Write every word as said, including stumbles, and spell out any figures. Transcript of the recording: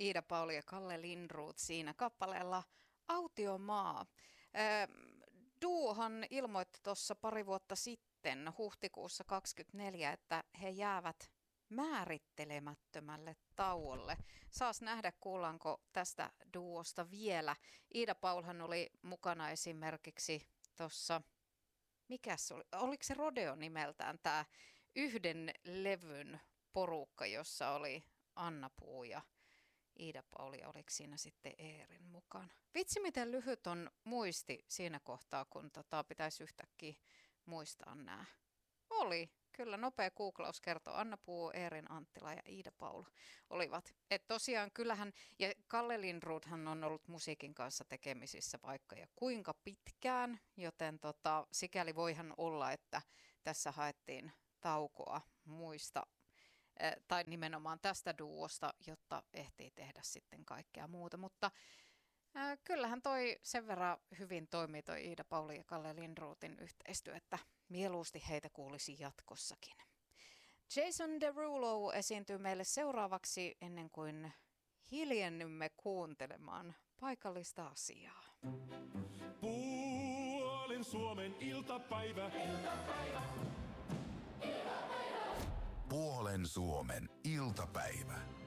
Iida Pauli ja Kalle Lindroth siinä kappaleella Autiomaa. Duohan ilmoitti tuossa pari vuotta sitten huhtikuussa kaksikymmentäneljä, että he jäävät määrittelemättömälle tauolle. Saas nähdä, kuullaanko tästä duosta vielä. Iida Paulhan oli mukana esimerkiksi tuossa, mikäs se oli, oliko se Rodeo nimeltään, tämä yhden levyn porukka, jossa oli Anna Puu ja Iida Pauli, oliko siinä sitten Eerin mukana. Vitsi, miten lyhyt on muisti siinä kohtaa, kun tota, pitäisi yhtäkkiä muistaa nämä. Oli. Kyllä, nopea googlaus kertoo. Anna Puu, Eerin Anttila ja Iida Paula olivat. Et tosiaan kyllähän, ja Kalle Lindrothhan on ollut musiikin kanssa tekemisissä vaikka ja kuinka pitkään, joten tota, sikäli voihan olla, että tässä haettiin taukoa muista, eh, tai nimenomaan tästä duosta, jotta ehtii tehdä sitten kaikkea muuta, mutta eh, kyllähän toi sen verran hyvin toimii toi Iida Pauli ja Kalle Lindrothin yhteistyö, että mieluusti heitä kuulisi jatkossakin. Jason Derulo esiintyy meille seuraavaksi ennen kuin hiljennymme kuuntelemaan paikallista asiaa. Puolen Suomen iltapäivä. Iltapäivä. Iltapäivä. Puolen Suomen iltapäivä.